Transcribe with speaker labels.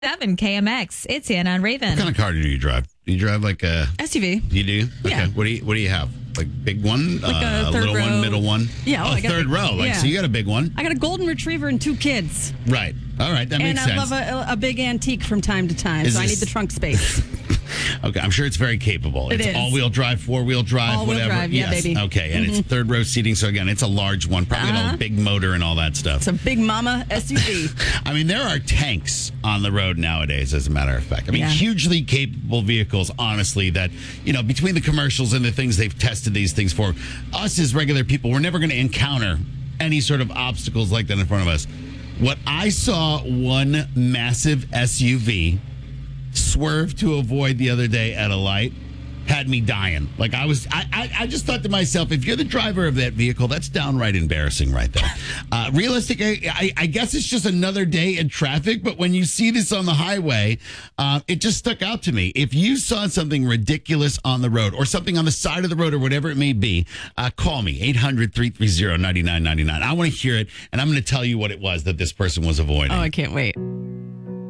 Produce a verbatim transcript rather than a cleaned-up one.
Speaker 1: seven K M X. It's Anna and Raven.
Speaker 2: What kind of car do you drive? Do you drive like a
Speaker 3: S U V?
Speaker 2: You do? Okay.
Speaker 3: Yeah.
Speaker 2: What do you What do you have? Like big one,
Speaker 3: Like a
Speaker 2: uh,
Speaker 3: third
Speaker 2: little
Speaker 3: row.
Speaker 2: one, middle one.
Speaker 3: Yeah,
Speaker 2: oh,
Speaker 3: I got a
Speaker 2: third
Speaker 3: big-
Speaker 2: row. Like
Speaker 3: yeah.
Speaker 2: so, you got a big one,
Speaker 3: I got a golden retriever and two kids.
Speaker 2: right? All right, that
Speaker 3: And
Speaker 2: makes
Speaker 3: I
Speaker 2: sense.
Speaker 3: love a, a big antique from time to time,
Speaker 2: Is
Speaker 3: so I
Speaker 2: this-
Speaker 3: need the trunk space.
Speaker 2: Okay, I'm sure it's very capable.
Speaker 3: It
Speaker 2: it's
Speaker 3: is.
Speaker 2: all-wheel drive, four-wheel drive,
Speaker 3: All-wheel
Speaker 2: whatever.
Speaker 3: drive, yeah,
Speaker 2: yes.
Speaker 3: baby.
Speaker 2: Okay, and it's third row seating, so again, it's a large one, probably got
Speaker 3: Uh-huh.
Speaker 2: a big motor and all that stuff.
Speaker 3: It's a big mama S U V.
Speaker 2: I mean, there are tanks on the road nowadays, as a matter of fact. I mean,
Speaker 3: Yeah.
Speaker 2: hugely capable vehicles, honestly, that, you know, between the commercials and the things they've tested these things for, us as regular people, we're never going to encounter any sort of obstacles like that in front of us. What I saw one massive S U V swerve to avoid the other day at a light had me dying. Like I was, I, I, I just thought to myself, if you're the driver of that vehicle, that's downright embarrassing right there. Uh, realistic, I, I, I guess it's just another day in traffic, but when you see this on the highway, uh, it just stuck out to me. If you saw something ridiculous on the road or something on the side of the road or whatever it may be, uh, call me, eight hundred, three three zero, nine nine nine nine. I want to hear it, and I'm going to tell you what it was that this person was avoiding.
Speaker 3: Oh, I can't wait.